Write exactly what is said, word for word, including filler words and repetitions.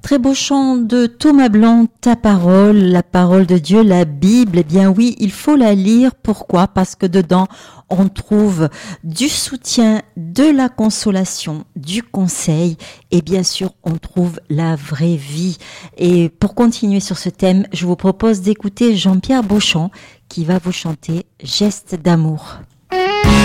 Très beau chant de Thomas Blanc, ta parole, la parole de Dieu, la Bible. Eh bien oui, il faut la lire. Pourquoi ? Parce que dedans, on trouve du soutien, de la consolation, du conseil et bien sûr, on trouve la vraie vie. Et pour continuer sur ce thème, je vous propose d'écouter Jean-Pierre Beauchamp qui va vous chanter Geste d'amour.